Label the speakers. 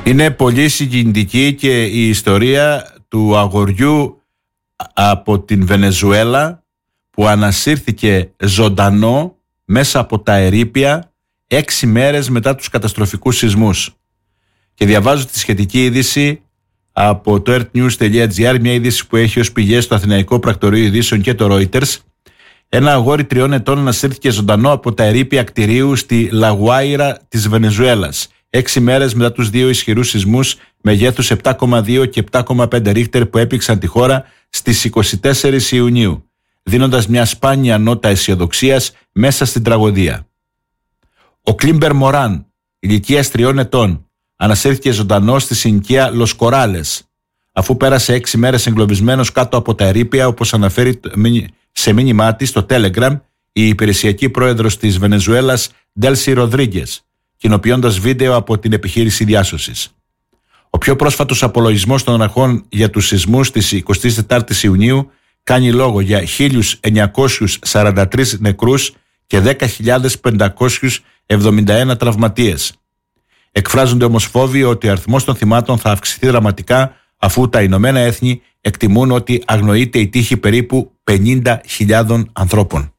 Speaker 1: Είναι πολύ συγκινητική και η ιστορία του αγοριού από την Βενεζουέλα που ανασύρθηκε ζωντανό μέσα από τα ερείπια 6 μέρες μετά τους καταστροφικούς σεισμούς. Και διαβάζω τη σχετική είδηση από το earthnews.gr, μια είδηση που έχει ως πηγές το Αθηναϊκό Πρακτορείο Ειδήσεων και το Reuters. Ένα αγόρι 3 ετών ανασύρθηκε ζωντανό από τα ερείπια κτηρίου στη Λαγουάιρα της Βενεζουέλας 6 μέρες μετά τους 2 ισχυρούς σεισμούς μεγέθους 7,2 και 7,5 ρίχτερ που έπληξαν τη χώρα στις 24 Ιουνίου, δίνοντας μια σπάνια νότα αισιοδοξίας μέσα στην τραγωδία. Ο Κλίμπερ Μοράν, ηλικίας 3 ετών, ανασύρθηκε ζωντανός στη συνοικία Λος Κοράλες, αφού πέρασε 6 μέρες εγκλωβισμένος κάτω από τα ερείπια, όπως αναφέρει σε μήνυμά της στο Telegram η υπηρεσιακή πρόεδρος της Βενεζουέλας Ντέλσι Ροδρίγκες, κοινοποιώντας βίντεο από την επιχείρηση διάσωσης. Ο πιο πρόσφατος απολογισμός των αρχών για τους σεισμούς της 24ης Ιουνίου κάνει λόγο για 1.943 νεκρούς και 10.571 τραυματίες. Εκφράζονται όμως φόβοι ότι ο αριθμός των θυμάτων θα αυξηθεί δραματικά, αφού τα Ηνωμένα Έθνη εκτιμούν ότι αγνοείται η τύχη περίπου 50.000 ανθρώπων.